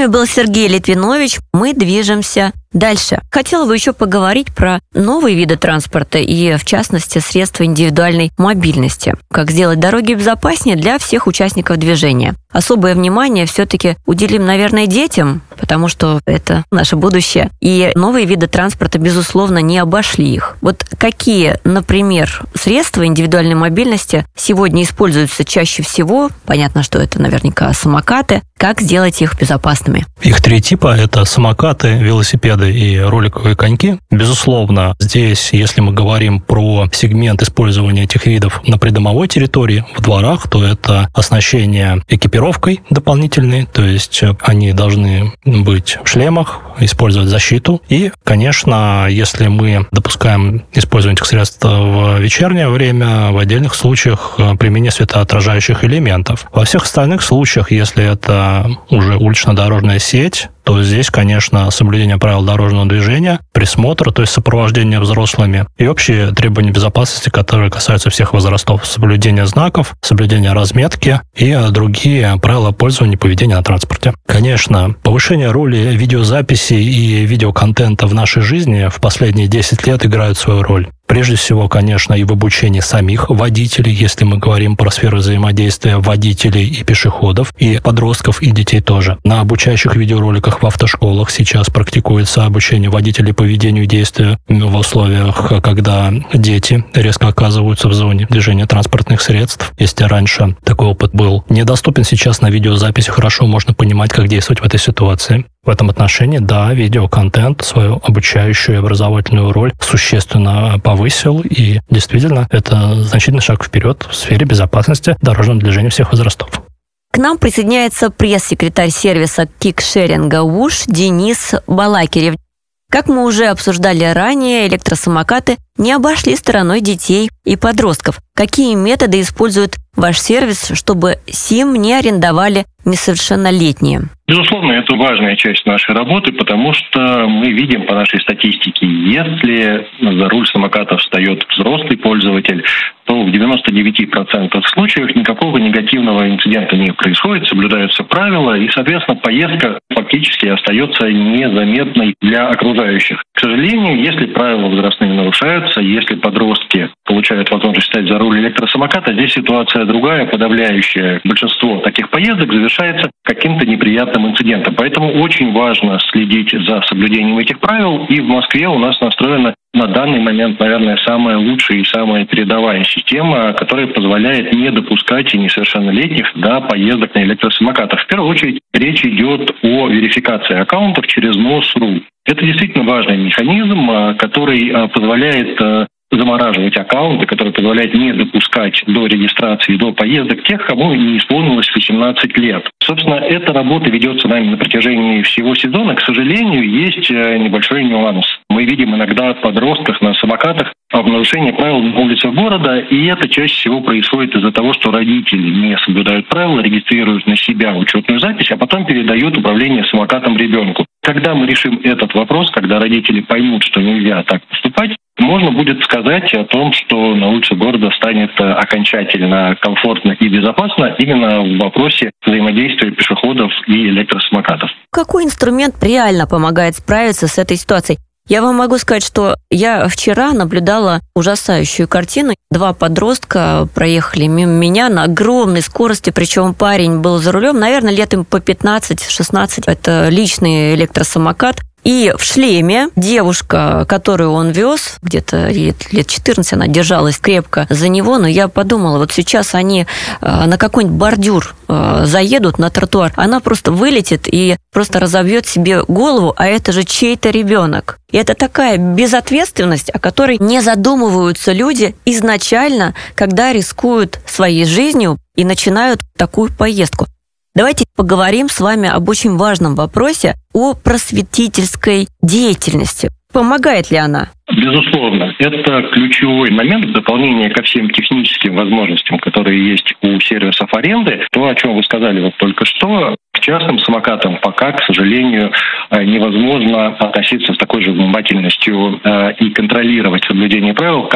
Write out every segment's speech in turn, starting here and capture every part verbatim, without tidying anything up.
вами был Сергей Литвинович. Мы движемся дальше. Хотела бы еще поговорить про новые виды транспорта и, в частности, средства индивидуальной мобильности. Как сделать дороги безопаснее для всех участников движения. Особое внимание все-таки уделим, наверное, детям, потому что это наше будущее. И новые виды транспорта, безусловно, не обошли их. Вот какие, например, средства индивидуальной мобильности сегодня используются чаще всего? Понятно, что это наверняка самокаты. Как сделать их безопасными? Их три типа – это самокаты, велосипеды и роликовые коньки. Безусловно, здесь, если мы говорим про сегмент использования этих видов на придомовой территории, в дворах, то это оснащение экипировкой дополнительной, то есть они должны быть в шлемах, использовать защиту. И, конечно, если мы допускаем использование этих средств в вечернее время, в отдельных случаях применение светоотражающих элементов. Во всех остальных случаях, если это уже улично-дорожная сеть, то здесь, конечно, соблюдение правил дорожного движения, присмотр, то есть сопровождение взрослыми, и общие требования безопасности, которые касаются всех возрастов, соблюдение знаков, соблюдение разметки и другие правила пользования и поведения на транспорте. Конечно, повышение роли видеозаписи и видеоконтента в нашей жизни в последние десять лет играют свою роль. Прежде всего, конечно, и в обучении самих водителей, если мы говорим про сферу взаимодействия водителей и пешеходов, и подростков, и детей тоже. На обучающих видеороликах в автошколах сейчас практикуется обучение водителей поведению и действию в условиях, когда дети резко оказываются в зоне движения транспортных средств. Если раньше такой опыт был недоступен, сейчас на видеозаписи хорошо можно понимать, как действовать в этой ситуации. В этом отношении, да, видеоконтент свою обучающую и образовательную роль существенно повысил, и действительно это значительный шаг вперед в сфере безопасности дорожного движения всех возрастов. К нам присоединяется пресс-секретарь сервиса кикшеринга УШ Денис Балакирев. Как мы уже обсуждали ранее, электросамокаты не обошли стороной детей и подростков. Какие методы использует ваш сервис, чтобы СИМ не арендовали несовершеннолетние? Безусловно, это важная часть нашей работы, потому что мы видим по нашей статистике, если за руль самоката встает взрослый пользователь, то в девяноста девяти процентах случаев никакого негативного инцидента не происходит, соблюдаются правила, и, соответственно, поездка фактически остается незаметной для окружающих. К сожалению, если правила возрастные нарушаются, если подростки получают возможность встать за руль электросамоката, здесь ситуация другая, подавляющее большинство таких поездок завершается каким-то неприятным инцидентом. Поэтому очень важно следить за соблюдением этих правил, и в Москве у нас настроена на данный момент, наверное, самая лучшая и самая передовая система, которая позволяет не допускать и несовершеннолетних до поездок на электросамокатах. В первую очередь речь идет о верификации аккаунтов через МОС точка ру. Это действительно важный механизм, который позволяет замораживать аккаунты, который позволяет не допускать до регистрации, до поездок тех, кому не исполнилось восемнадцать лет. Собственно, эта работа ведется нами на протяжении всего сезона. К сожалению, есть небольшой нюанс. Мы видим иногда подростков на самокатах в нарушении правил на улицах города, и это чаще всего происходит из-за того, что родители не соблюдают правила, регистрируют на себя учетную запись, а потом передают управление самокатом ребенку. Когда мы решим этот вопрос, когда родители поймут, что нельзя так поступать, можно будет сказать о том, что на улице города станет окончательно комфортно и безопасно именно в вопросе взаимодействия пешеходов и электросамокатов. Какой инструмент реально помогает справиться с этой ситуацией? Я вам могу сказать, что я вчера наблюдала ужасающую картину. Два подростка проехали мимо меня на огромной скорости, причем парень был за рулем, наверное, лет им по пятнадцать-шестнадцать. Это личный электросамокат. И в шлеме девушка, которую он вез, где-то лет четырнадцать, она держалась крепко за него, но я подумала, вот сейчас они на какой-нибудь бордюр заедут, на тротуар, она просто вылетит и просто разобьет себе голову, а это же чей-то ребенок. И это такая безответственность, о которой не задумываются люди изначально, когда рискуют своей жизнью и начинают такую поездку. Давайте поговорим с вами об очень важном вопросе, о просветительской деятельности. Помогает ли она? Безусловно, это ключевой момент в дополнение ко всем техническим возможностям, которые есть у сервисов аренды. То, о чем вы сказали вот только что, к частным самокатам пока, к сожалению, невозможно относиться с такой же внимательностью и контролировать соблюдение правил, как к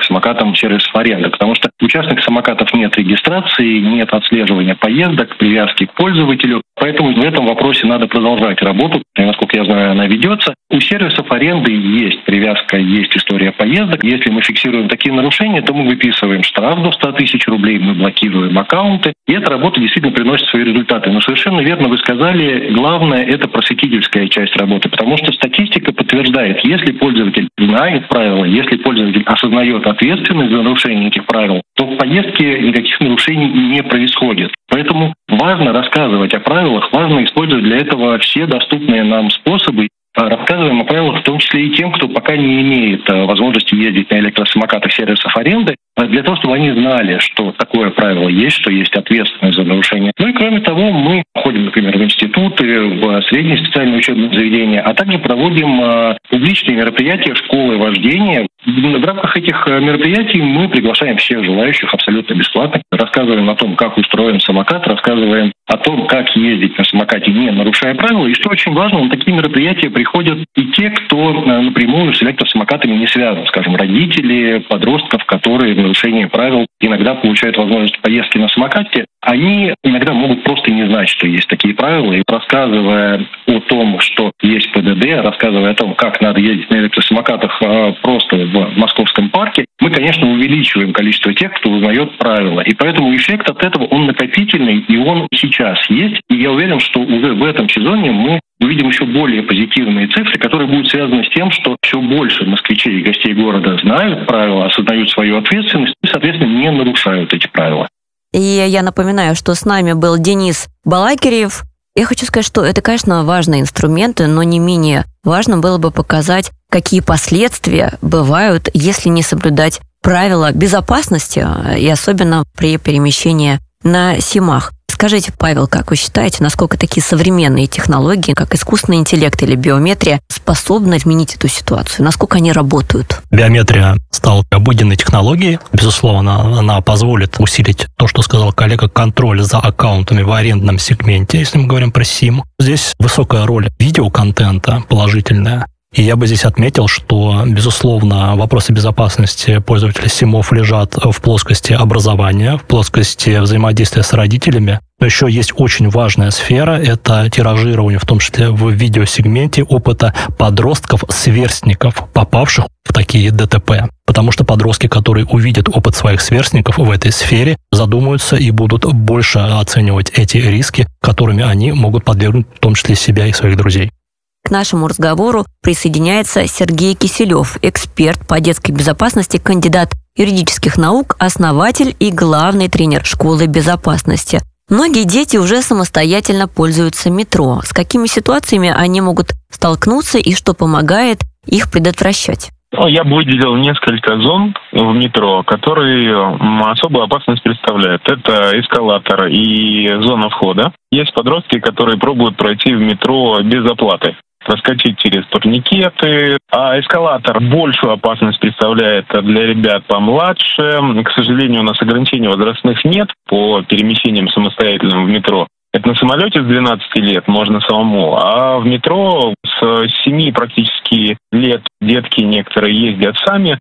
электросамокатам сервисов аренды, потому что у частных самокатов нет регистрации, нет отслеживания поездок, привязки к пользователю, поэтому в этом вопросе надо продолжать работу, и, насколько я знаю, она ведется. У сервисов аренды есть привязка, есть история поездок. Если мы фиксируем такие нарушения, то мы выписываем штраф до сто тысяч рублей, мы блокируем аккаунты, и эта работа действительно приносит свои результаты. Но совершенно верно вы сказали, главное – это просветительская часть работы, потому что статистика подтверждает, если пользователь знает правила, если пользователь осознает ответственность за нарушение этих правил, то в поездке никаких нарушений не происходит. Поэтому важно рассказывать о правилах, важно использовать для этого все доступные нам способы. Рассказываем о правилах в том числе и тем, кто пока не имеет возможности ездить на электросамокатах сервисов аренды, для того, чтобы они знали, что такое правило есть, что есть ответственность за нарушение. Ну и кроме того, мы ходим, например, в институты, в средние специальные учебные заведения, а также проводим публичные мероприятия, школы вождения. В рамках этих мероприятий мы приглашаем всех желающих абсолютно бесплатно, рассказываем о том, как устроен самокат, рассказываем о том, как ездить на самокате, не нарушая правила. И что очень важно, на такие мероприятия приходят и те, кто напрямую с электросамокатами не связан, скажем, родители подростков, которые в нарушении правил иногда получают возможность поездки на самокате. Они иногда могут просто не знать, что есть такие правила, и рассказывая о том, что есть ПДД, рассказывая о том, как надо ездить на электросамокатах просто в Московском парке, мы, конечно, увеличиваем количество тех, кто узнает правила. И поэтому эффект от этого, он накопительный, и он сейчас есть. И я уверен, что уже в этом сезоне мы увидим еще более позитивные цифры, которые будут связаны с тем, что все больше москвичей и гостей города знают правила, осознают свою ответственность и, соответственно, не нарушают эти правила. И я напоминаю, что с нами был Денис Балакирев. Я хочу сказать, что это, конечно, важные инструменты, но не менее важно было бы показать, какие последствия бывают, если не соблюдать правила безопасности, и особенно при перемещении на СИМах. Скажите, Павел, как вы считаете, насколько такие современные технологии, как искусственный интеллект или биометрия, способны изменить эту ситуацию? Насколько они работают? Биометрия стала обыденной технологией. Безусловно, она позволит усилить то, что сказал коллега, контроль за аккаунтами в арендном сегменте, если мы говорим про СИМ. Здесь высокая роль видеоконтента положительная. И я бы здесь отметил, что, безусловно, вопросы безопасности пользователей СИМов лежат в плоскости образования, в плоскости взаимодействия с родителями. Но еще есть очень важная сфера – это тиражирование, в том числе в видеосегменте, опыта подростков-сверстников, попавших в такие ДТП. Потому что подростки, которые увидят опыт своих сверстников в этой сфере, задумаются и будут больше оценивать эти риски, которыми они могут подвергнуть, в том числе себя и своих друзей. К нашему разговору присоединяется Сергей Киселев, эксперт по детской безопасности, кандидат юридических наук, основатель и главный тренер школы безопасности. Многие дети уже самостоятельно пользуются метро. С какими ситуациями они могут столкнуться и что помогает их предотвращать? Ну, я бы выделил несколько зон в метро, которые особую опасность представляют. Это эскалатор и зона входа. Есть подростки, которые пробуют пройти в метро без оплаты, проскочить через турникеты, а эскалатор большую опасность представляет для ребят помладше. К сожалению, у нас ограничений возрастных нет по перемещениям самостоятельным в метро. Это на самолете с двенадцати лет можно самому, а в метро с семи практически лет детки некоторые ездят сами.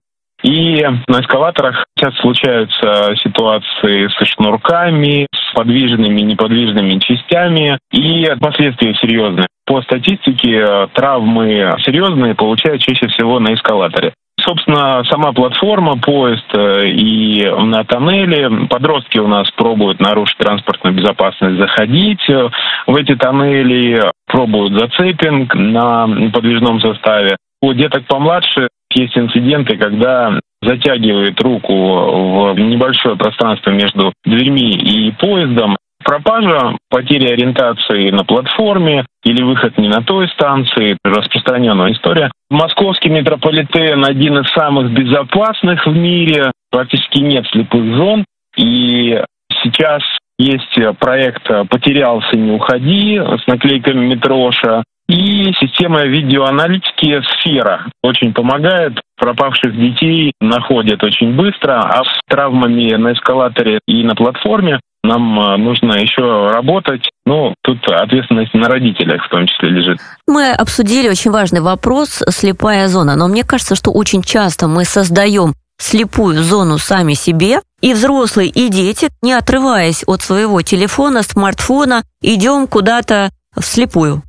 И на эскалаторах часто случаются ситуации со шнурками, с подвижными и неподвижными частями, и последствия серьезные. По статистике, травмы серьезные получают чаще всего на эскалаторе. Собственно, сама платформа, поезд и на тоннеле. Подростки у нас пробуют нарушить транспортную безопасность, заходить в эти тоннели, пробуют зацепинг на подвижном составе. У деток помладше есть инциденты, когда затягивает руку в небольшое пространство между дверьми и поездом. Пропажа, потеря ориентации на платформе или выход не на той станции – распространенная история. Московский метрополитен – один из самых безопасных в мире, практически нет слепых зон. И сейчас есть проект «Потерялся, не уходи» с наклейками «Метроша». И система видеоаналитики «Сфера» очень помогает. Пропавших детей находят очень быстро, а с травмами на эскалаторе и на платформе нам нужно еще работать. Ну, тут ответственность на родителях в том числе лежит. Мы обсудили очень важный вопрос – слепая зона. Но мне кажется, что очень часто мы создаем слепую зону сами себе, и взрослые, и дети, не отрываясь от своего телефона, смартфона, идем куда-то вслепую.